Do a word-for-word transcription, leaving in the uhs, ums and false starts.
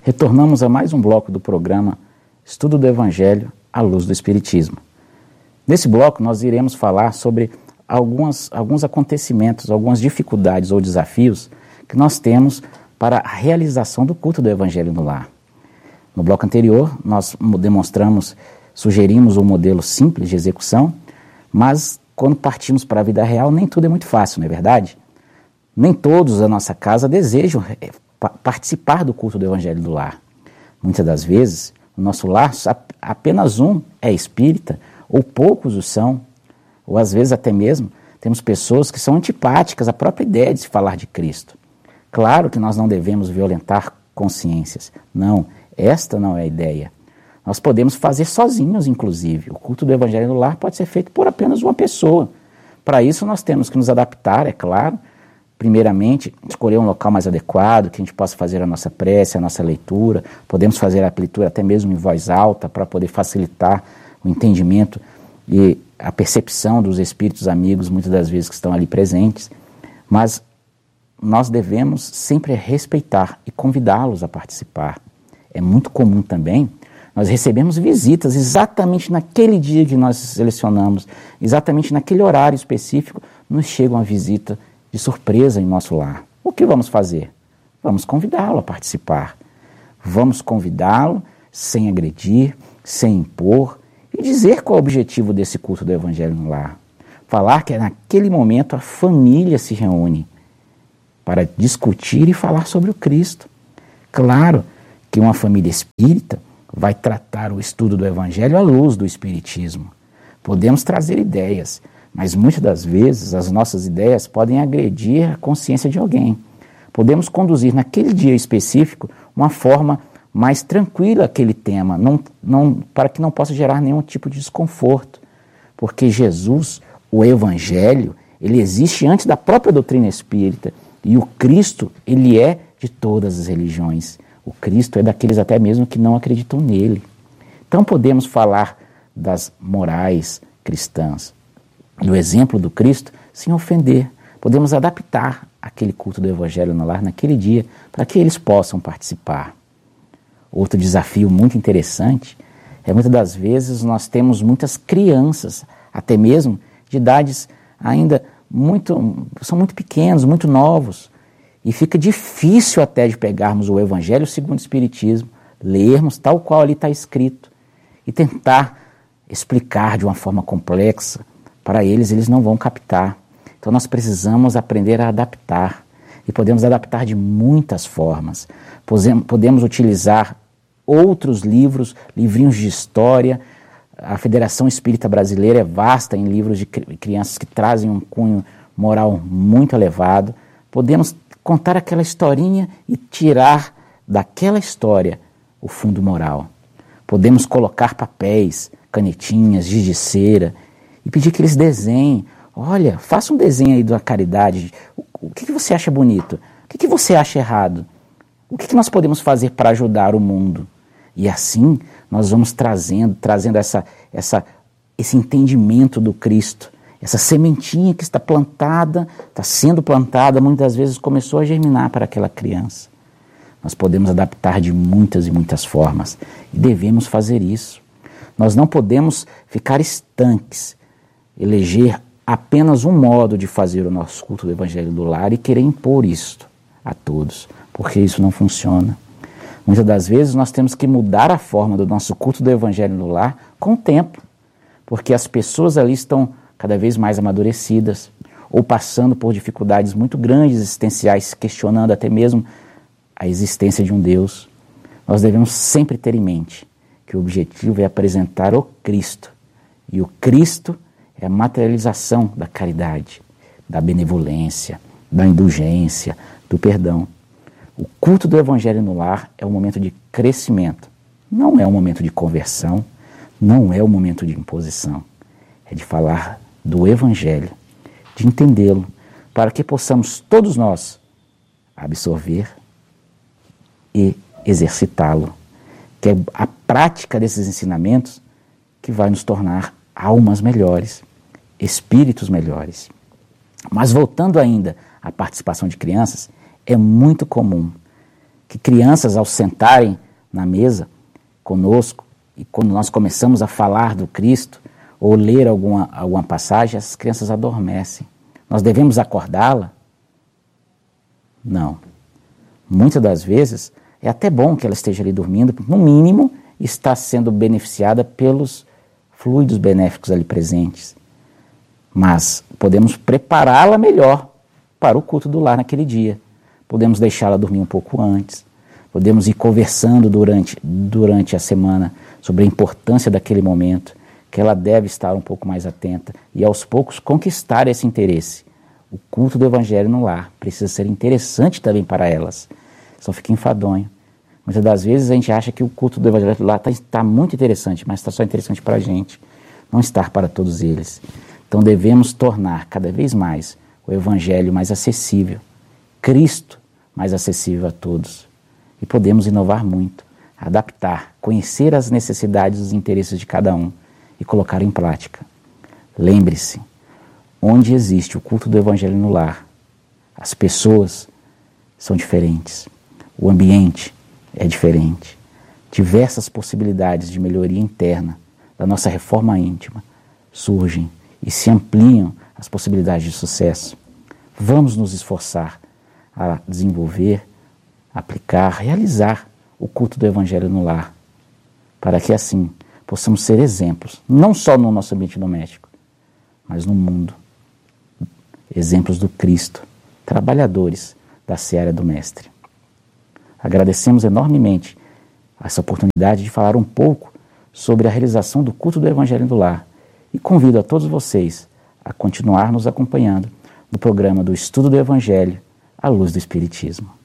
Retornamos a mais um bloco do programa Estudo do Evangelho à Luz do Espiritismo. Nesse bloco nós iremos falar sobre algumas, alguns acontecimentos, algumas dificuldades ou desafios que nós temos para a realização do culto do Evangelho no lar. No bloco anterior nós demonstramos, sugerimos um modelo simples de execução, mas quando partimos para a vida real nem tudo é muito fácil, não é verdade? Nem todos da nossa casa desejam participar do culto do Evangelho do lar. Muitas das vezes, no nosso lar, apenas um é espírita, ou poucos o são, ou às vezes até mesmo temos pessoas que são antipáticas à própria ideia de se falar de Cristo. Claro que nós não devemos violentar consciências. Não, esta não é a ideia. Nós podemos fazer sozinhos, inclusive. O culto do Evangelho no lar pode ser feito por apenas uma pessoa. Para isso nós temos que nos adaptar, é claro. Primeiramente, escolher um local mais adequado, que a gente possa fazer a nossa prece, a nossa leitura. Podemos fazer a leitura até mesmo em voz alta, para poder facilitar o entendimento e a percepção dos espíritos amigos, muitas das vezes que estão ali presentes. Mas nós devemos sempre respeitar e convidá-los a participar. É muito comum também, nós recebemos visitas exatamente naquele dia que nós selecionamos, exatamente naquele horário específico, nos chega uma visita de surpresa em nosso lar. O que vamos fazer? Vamos convidá-lo a participar. Vamos convidá-lo sem agredir, sem impor e dizer qual é o objetivo desse culto do Evangelho no lar. Falar que naquele momento a família se reúne para discutir e falar sobre o Cristo. Claro que uma família espírita vai tratar o estudo do Evangelho à luz do Espiritismo. Podemos trazer ideias, mas muitas das vezes as nossas ideias podem agredir a consciência de alguém. Podemos conduzir naquele dia específico uma forma mais tranquila aquele tema, não, não, para que não possa gerar nenhum tipo de desconforto. Porque Jesus, o Evangelho, ele existe antes da própria doutrina espírita. E o Cristo, ele é de todas as religiões. O Cristo é daqueles até mesmo que não acreditam nele. Então podemos falar das morais cristãs, do exemplo do Cristo, sem ofender. Podemos adaptar aquele culto do Evangelho no lar naquele dia para que eles possam participar. Outro desafio muito interessante é muitas das vezes nós temos muitas crianças, até mesmo de idades ainda muito, são muito pequenos, muito novos, e fica difícil até de pegarmos o Evangelho segundo o Espiritismo, lermos tal qual ali está escrito e tentar explicar de uma forma complexa. Para eles, eles não vão captar. Então nós precisamos aprender a adaptar. E podemos adaptar de muitas formas. Podemos utilizar outros livros, livrinhos de história. A Federação Espírita Brasileira é vasta em livros de crianças que trazem um cunho moral muito elevado. Podemos contar aquela historinha e tirar daquela história o fundo moral. Podemos colocar papéis, canetinhas, giz de cera, e pedir que eles desenhem. Olha, faça um desenho aí da caridade. O, o que, que você acha bonito? O que, que você acha errado? O que, que nós podemos fazer para ajudar o mundo? E assim nós vamos trazendo, trazendo essa, essa, esse entendimento do Cristo. Essa sementinha que está plantada, está sendo plantada, muitas vezes começou a germinar para aquela criança. Nós podemos adaptar de muitas e muitas formas. E devemos fazer isso. Nós não podemos ficar estanques, eleger apenas um modo de fazer o nosso culto do Evangelho do lar e querer impor isto a todos, porque isso não funciona. Muitas das vezes nós temos que mudar a forma do nosso culto do Evangelho do lar com o tempo, porque as pessoas ali estão cada vez mais amadurecidas ou passando por dificuldades muito grandes existenciais, questionando até mesmo a existência de um Deus. Nós devemos sempre ter em mente que o objetivo é apresentar o Cristo, e o Cristo é a materialização da caridade, da benevolência, da indulgência, do perdão. O culto do Evangelho no lar é um momento de crescimento. Não é um momento de conversão, não é um momento de imposição. É de falar do Evangelho, de entendê-lo, para que possamos todos nós absorver e exercitá-lo. Que é a prática desses ensinamentos que vai nos tornar almas melhores, espíritos melhores. Mas voltando ainda à participação de crianças, é muito comum que crianças, ao sentarem na mesa conosco, e quando nós começamos a falar do Cristo, ou ler alguma, alguma passagem, as crianças adormecem. Nós devemos acordá-la? Não. Muitas das vezes, é até bom que ela esteja ali dormindo, porque no mínimo está sendo beneficiada pelos fluidos benéficos ali presentes. Mas podemos prepará-la melhor para o culto do lar naquele dia. Podemos deixá-la dormir um pouco antes. Podemos ir conversando durante, durante a semana sobre a importância daquele momento, que ela deve estar um pouco mais atenta e aos poucos conquistar esse interesse. O culto do Evangelho no lar precisa ser interessante também para elas. Só fica enfadonho. Muitas das vezes a gente acha que o culto do Evangelho no lar está tá muito interessante, mas está só interessante para a gente, não está para todos eles. Então devemos tornar cada vez mais o Evangelho mais acessível, Cristo mais acessível a todos. E podemos inovar muito, adaptar, conhecer as necessidades e os interesses de cada um e colocar em prática. Lembre-se, onde existe o culto do Evangelho no lar, as pessoas são diferentes, o ambiente é diferente, diversas possibilidades de melhoria interna da nossa reforma íntima surgem e se ampliam as possibilidades de sucesso. Vamos nos esforçar a desenvolver, aplicar, realizar o culto do Evangelho no lar, para que assim possamos ser exemplos, não só no nosso ambiente doméstico, mas no mundo. Exemplos do Cristo, trabalhadores da seara do Mestre. Agradecemos enormemente essa oportunidade de falar um pouco sobre a realização do culto do Evangelho no lar e convido a todos vocês a continuar nos acompanhando no programa do Estudo do Evangelho à Luz do Espiritismo.